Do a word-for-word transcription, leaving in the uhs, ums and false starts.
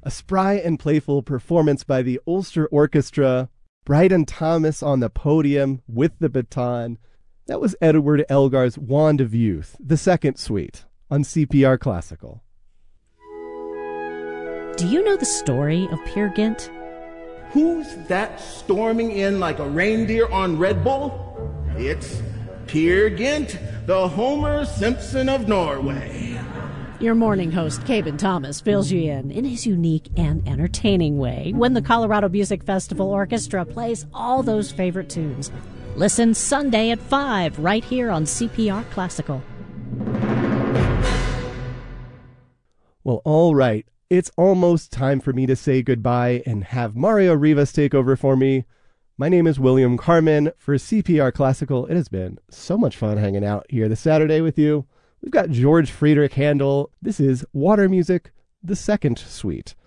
A spry and playful performance by the Ulster Orchestra, Bryden Thomas on the podium with the baton. That was Edward Elgar's Wand of Youth, the second suite, on C P R Classical. Do you know the story of Peer Gynt? Who's that storming in like a reindeer on Red Bull? It's Peer Gynt, the Homer Simpson of Norway. Your morning host, Caben Thomas, fills you in in his unique and entertaining way when the Colorado Music Festival Orchestra plays all those favorite tunes. Listen Sunday at five right here on C P R Classical. Well, all right. It's almost time for me to say goodbye and have Mario Rivas take over for me. My name is William Carmen. For C P R Classical, it has been so much fun hanging out here this Saturday with you. We've got George Friedrich Handel. This is Water Music, the second suite.